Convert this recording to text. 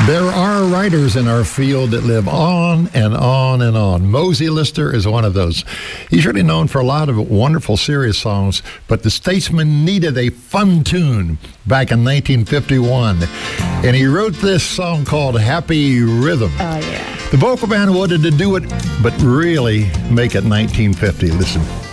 There are writers in our field that live on and on and on. Mosey Lister is one of those. He's really known for a lot of wonderful, serious songs, but the Statesman needed a fun tune back in 1951. And he wrote this song called Happy Rhythm. Oh, yeah. The vocal band wanted to do it, but really make it 1950. Listen.